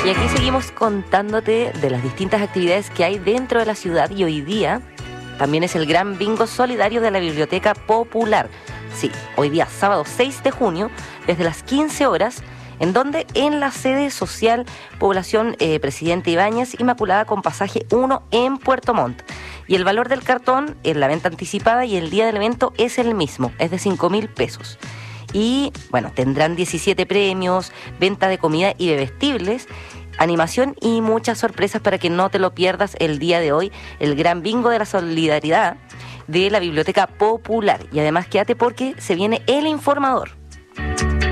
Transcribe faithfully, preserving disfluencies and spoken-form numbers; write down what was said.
Y aquí seguimos contándote de las distintas actividades que hay dentro de la ciudad y hoy día también es el gran bingo solidario de la Biblioteca Popular. Sí, hoy día sábado seis de junio desde las quince horas, en donde en la sede social Población eh, Presidente Ibáñez, Inmaculada con pasaje uno en Puerto Montt. Y el valor del cartón en la venta anticipada y el día del evento es el mismo, es de cinco mil pesos. Y bueno, tendrán diecisiete premios, venta de comida y bebestibles, animación y muchas sorpresas para que no te lo pierdas el día de hoy, el gran bingo de la solidaridad de la Biblioteca Popular. Y además quédate porque se viene el informador.